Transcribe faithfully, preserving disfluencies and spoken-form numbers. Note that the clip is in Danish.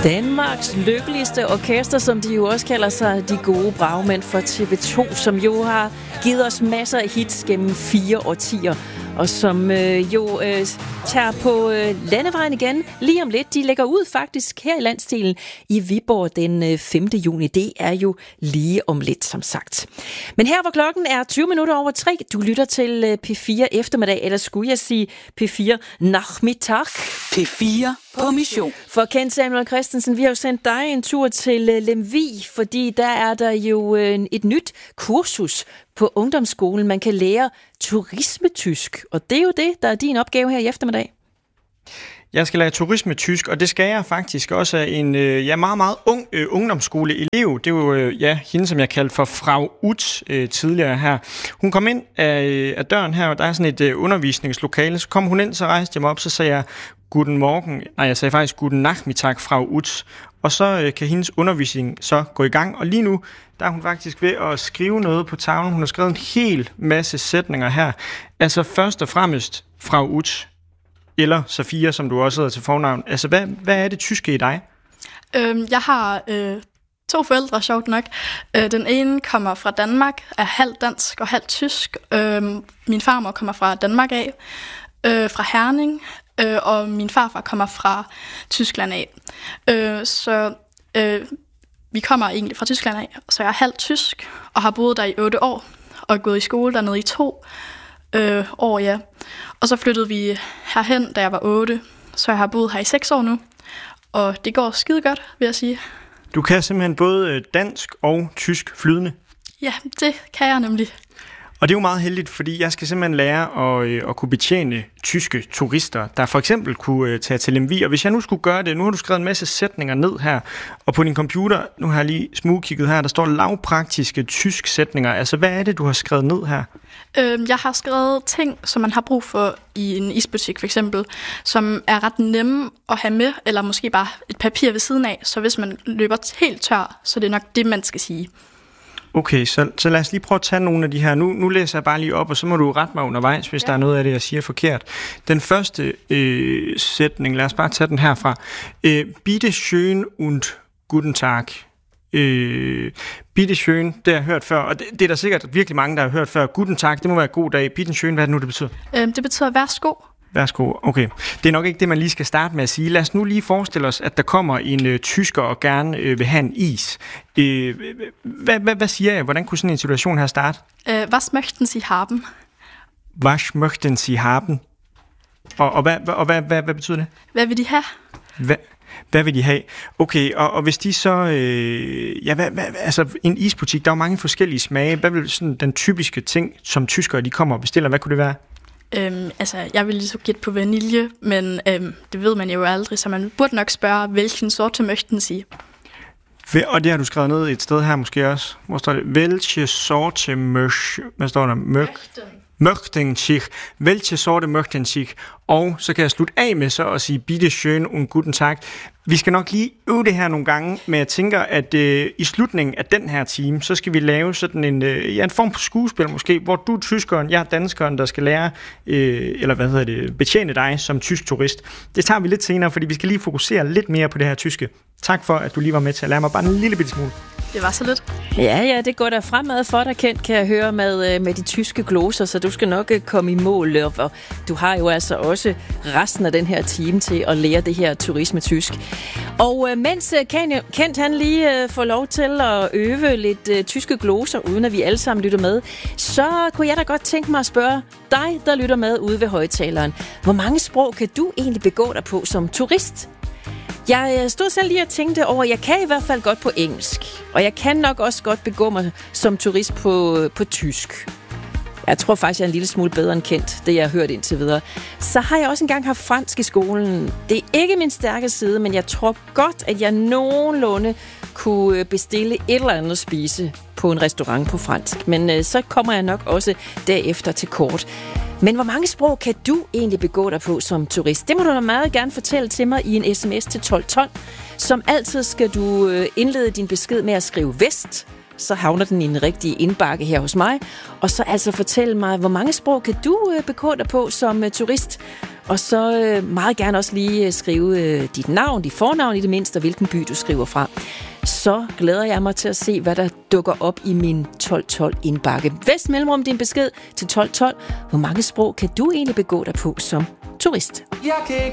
Danmarks lykkeligste orkester, som de jo også kalder sig, de gode bragmænd for T V to, som jo har givet os masser af hits gennem fire årtier, og som øh, jo øh, tager på øh, landevejen igen lige om lidt. De lægger ud faktisk her i landsdelen i Viborg den øh, femte juni. Det er jo lige om lidt, som sagt. Men her hvor klokken er tyve minutter over tre, du lytter til øh, P fire eftermiddag, eller skulle jeg sige P fire nachmittag. P fire på mission. For Kent Samuel Christensen, vi har jo sendt dig en tur til øh, Lemvig, fordi der er der jo øh, et nyt kursus på ungdomsskolen. Man kan lære turismetysk, og det er jo det, der er din opgave her i eftermiddag. Jeg skal lære turismetysk, og det skal jeg faktisk også af en ja, meget, meget ung øh, ungdomsskoleelev. Det er jo øh, ja, hende, som jeg kaldte for Frau Ut øh, tidligere her. Hun kom ind af, af døren her, og der er sådan et øh, undervisningslokale. Så kom hun ind, så rejste jeg mig op, så sagde jeg Guten Morgen. Nej, jeg sagde faktisk Guten Nachmittag, Frau Ut. Og så øh, kan hendes undervisning så gå i gang. Og lige nu, der er hun faktisk ved at skrive noget på tavlen. Hun har skrevet en hel masse sætninger her. Altså først og fremmest Frau Ut, eller Safia, som du også hedder til fornavn. Altså, hvad, hvad er det tyske i dig? Øhm, jeg har øh, to forældre, sjovt nok. Øh, den ene kommer fra Danmark, er halvt dansk og halvt tysk. Øh, min farmor kommer fra Danmark af, øh, fra Herning, øh, og min farfar kommer fra Tyskland af. Øh, så øh, vi kommer egentlig fra Tyskland af, så jeg er halvt tysk, og har boet der i otte år, og gået i skole dernede i to øh, år, ja. Og så flyttede vi herhen, da jeg var otte, så jeg har boet her i seks år nu. Og det går skide godt, vil jeg sige. Du kan simpelthen både dansk og tysk flydende? Ja, det kan jeg nemlig. Og det er jo meget heldigt, fordi jeg skal simpelthen lære at, at kunne betjene tyske turister, der for eksempel kunne tage til Lemvig. Og hvis jeg nu skulle gøre det, nu har du skrevet en masse sætninger ned her, og på din computer, nu har jeg lige smugkigget her, der står lavpraktiske tysk sætninger. Altså, hvad er det, du har skrevet ned her? Øh, jeg har skrevet ting, som man har brug for i en isbutik for eksempel, som er ret nemme at have med, eller måske bare et papir ved siden af, så hvis man løber helt tør, så det er nok det, man skal sige. Okay, så, så lad os lige prøve at tage nogle af de her. Nu, nu læser jeg bare lige op, og så må du rette mig undervejs, hvis ja. der er noget af det, jeg siger forkert. Den første øh, sætning, lad os bare tage den herfra. Øh, Bitte schön und guten Tag. Øh, Bitte schön, det har jeg hørt før, og det, det er der sikkert virkelig mange, der har hørt før. Guten Tag, det må være god dag. Bitte schön, hvad er det nu, det betyder? Øh, det betyder værsgo. Værsgo, okay. Det er nok ikke det, man lige skal starte med at sige. Lad os nu lige forestille os, at der kommer en øh, tysker og gerne øh, vil have en is. Øh, hvad, hvad, hvad siger jeg? Hvordan kunne sådan en situation her starte? Øh, was möchten Sie haben? Was möchten Sie haben? Og, og, hvad, og hvad, hvad, hvad betyder det? Hvad vil de have? Hvad, hvad vil de have? Okay, og, og hvis de så... Øh, ja, hvad, hvad, altså en isbutik, der er jo mange forskellige smage. Hvad vil sådan den typiske ting, som tyskere de kommer og bestiller, hvad kunne det være? Øhm, altså, jeg vil lige så gætte på vanilje, men øhm, det ved man jo aldrig, så man burde nok spørge, hvilken sorte möchten Sie? Og det har du skrevet ned et sted her måske også. Hvor står det? Hvilke sorte möchten... Hvad står der? Möchten. Möchten sich. Hvilke sorte möchten sich? Og så kan jeg slutte af med så at sige Bitte schön und guten Tag. Vi skal nok lige øve det her nogle gange, men jeg tænker, at øh, i slutningen af den her time, så skal vi lave sådan en, øh, ja, en form for skuespil måske, hvor du er tyskeren, jeg er danskeren, der skal lære, øh, eller hvad hedder det, betjene dig som tysk turist. Det tager vi lidt senere, fordi vi skal lige fokusere lidt mere på det her tyske. Tak for, at du lige var med til at lære mig bare en lille bitte smule. Det var så lidt. Ja, ja, det går der fremad for dig, Kent, kan jeg høre med, med de tyske gloser, så du skal nok komme i mål. Og du har jo altså også resten af den her time til at lære det her turismetysk. Og øh, mens Kent han lige øh, får lov til at øve lidt øh, tyske gloser, uden at vi alle sammen lytter med, så kunne jeg da godt tænke mig at spørge dig, der lytter med ude ved højtaleren. Hvor mange sprog kan du egentlig begå dig på som turist? Jeg stod selv lige og tænkte over, at jeg kan i hvert fald godt på engelsk, og jeg kan nok også godt begå mig som turist på, på tysk. Jeg tror faktisk, jeg er en lille smule bedre end Kent, det jeg har hørt indtil videre. Så har jeg også engang haft fransk i skolen. Det er ikke min stærke side, men jeg tror godt, at jeg nogenlunde kunne bestille et eller andet at spise på en restaurant på fransk. Men øh, så kommer jeg nok også derefter til kort. Men hvor mange sprog kan du egentlig begå dig på som turist? Det må du da meget gerne fortælle til mig i en sms til tolv tolv. Som altid skal du indlede din besked med at skrive vest, så havner den i en rigtig indbakke her hos mig. Og så altså fortæl mig, hvor mange sprog kan du begå dig på som turist? Og så meget gerne også lige skrive dit navn, dit fornavn i det mindste, og hvilken by du skriver fra. Så glæder jeg mig til at se, hvad der dukker op i min tolv tolv indbakke. Vest mellemrum din besked til tolv tolv. Hvor mange sprog kan du egentlig begå dig på som turist? Jeg kan